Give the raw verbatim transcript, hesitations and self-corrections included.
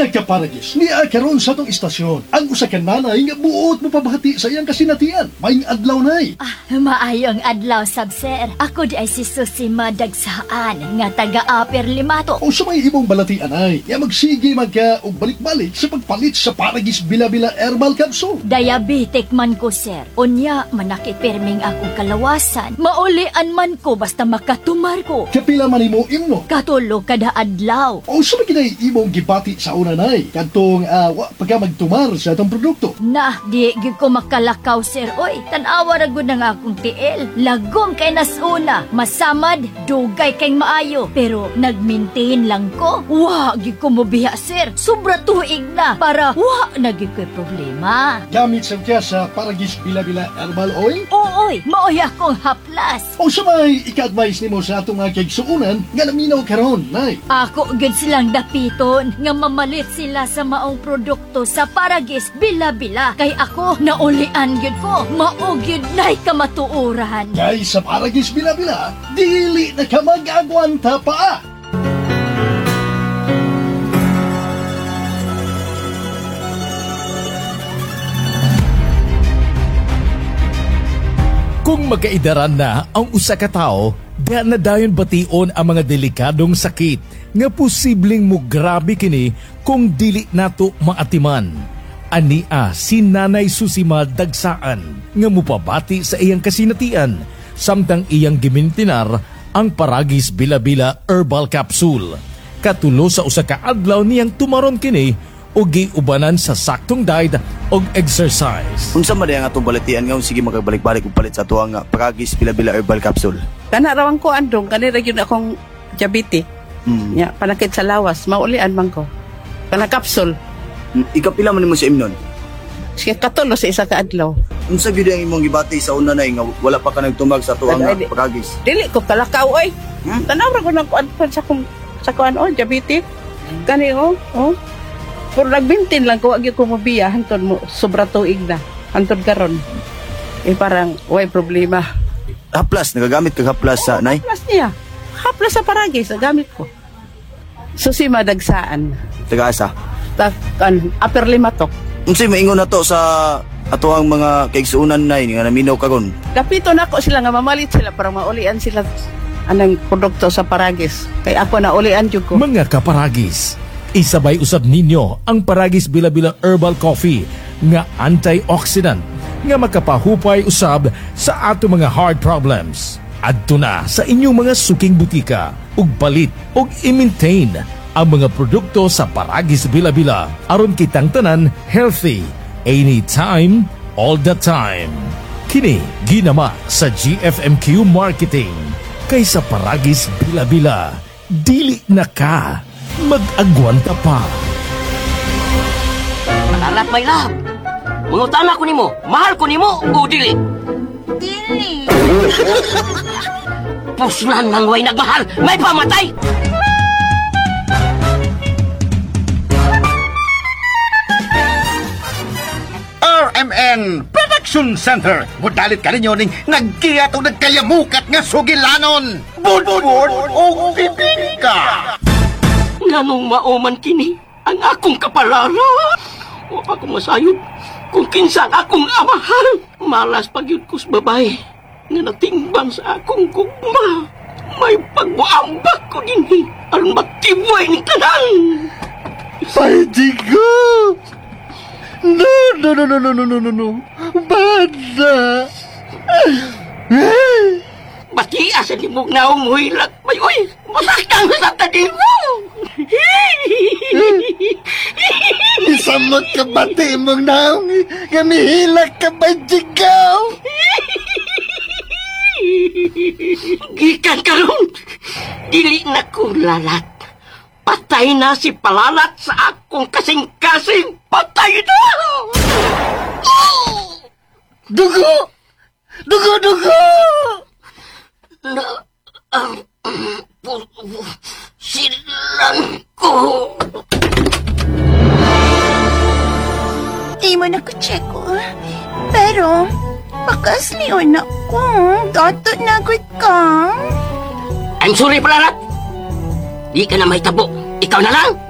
Mga kaparagis, niya karon sa tong istasyon. Ang usa ka nanay nga buot mo pabahati sa iyang kasinatian. Maing adlaw nay. Ah, maayong adlaw, sab sir. Ako di ay si Susi Madagsaan nga taga-Aper Limato. O sa may ibong balatian ay, nga magsige magka o balik-balik sa pagpalit sa Paragis Bila-Bila Herbal Capsule. Diabetic man ko, sir. Unya, manakipirming akong kalawasan. Maulian man ko basta makatumar ko. Kapila man imo imno. Katulo kada adlaw. O sa may kinay imong gipati sa una nay. Kantong uh, wa pagka magtumar sa itong produkto. Na, di gyud ko makalakaw, sir. Oy, tanawa ra gud ng akong tiil. Lagom kay nasuna. Masamad, dugay kay maayo. Pero nagmaintain lang ko. Wa gyud ko mobiya, sir. Sobra tuig na para wa na gyud ko'y problema. Gamit sa kya sa Paragis Bila-Bila Herbal Oil. Ooy, maoy akong haplas. O sa may ika-advise nimo sa atong mga kaigsuunan nga naminaw karon nay. Ako gyud silang dapiton nga mamalit sila sa maong produkto sa Paragis Bila-Bila. Kay ako naulian gyud ko. Mao gyud nay kamatuoran. Kay sa Paragis Bila-Bila, dili na ka mag-agwanta pa. Kung magkaidaran na ang usa ka tawo, diha na dayon bation ang mga delikadong sakit nga posibleng mo grabe kini kung dili nato maatiman. Ania si Nanay Susi Madagsaan nga mupabati sa iyang kasinatian samtang iyang gimintinar ang Paragis Bila-Bila Herbal Capsule. Katulo sa usa ka adlaw niyang tumaron kini o giubanan sa saktong diet o exercise. Unsa man ang atong balatian nga sige magabalik-balik og palit sa tuang Paragis Bila-Bila Herbal Capsule. Kana rawang ko andong kanira gyud akong diabetes. Mm. Ya, panakit sa lawas, maulian man ko. Kana capsule. Mm, ikapila man nimo sa imnon? Sige katulo sa isa ka adlaw. Unsa gyud ang imong gibati sa una nay nga wala pa ka nagtumag sa tuang Paragis? Dili ko kalakaw oy. Hmm? Tanaw ra ko nang kuan sa kong sa kuan oh diabetes. Kani oh, oh. Pero nagbintin lang ko, wag ko mabiya, hantod mo, sobra tuig na. Hantod karon. Eh parang, way problema. Haplas, nagagamit ka haplas sa, nay? Haplas niya. Haplas sa Paragis, nagamit ko. Susi Madagsaan. Taga-asa? Takan, Aper Limato. Unsay maingon na to sa ato ang mga kaigsuunan nay nga naminaw karon? Kapito na ko sila nga mamalit sila para maulian sila anang produkto sa Paragis. Kaya ako na ulian jud ko. Mga kaparagis, isabay usab ninyo ang Paragis Bila-Bila Herbal Coffee nga antioxidant nga makapahupay usab sa ato mga heart problems. Adto na sa inyong mga suking butika ug palit ug i-maintain ang mga produkto sa Paragis Bila-Bila aron kitang tanan healthy anytime, all the time. Kini ginama sa G F M Q Marketing kay sa Paragis Bila-Bila dili na ka mag-agwanta pa. Malalat, my love. Mangutana ko nimo, mahal ko nimo o dili? Dili. Puslan ng way nagmahal, may pamatay! R M N Production Center. Mudalit ka ninyo ning nagkiyat o nagkayamukat nga sugilanon. Budbud o bibingka. Nganong mauman kini ang akong kapalara. O ako masayod kung kinsa ang akong amahal. Malas pagyud ko sa babae nga natingban sa akong gugma. May pagbuambak ko dinhi aron matibay ni tanan. Paidigo! No, no, no, no, no, no, no, no, no. Bada! Batia sa timog na umuhilag. May uy, masaktan sa tanin mo! Isamot ka ba timog naong gamihilak ka ba, Jigaw? Gikan karon, dili na ko lalat. Patay na si Palalat sa akong kasing-kasing. Patay na! Oh! Dugo! Dugo, dugo! Na, ang, um, silang ko. Di mo na ko check ko. Pero, bakas liyon ako. Dato na agad ka. I'm sorry, Palalat. Di ka na may tabo. Ikaw na lang.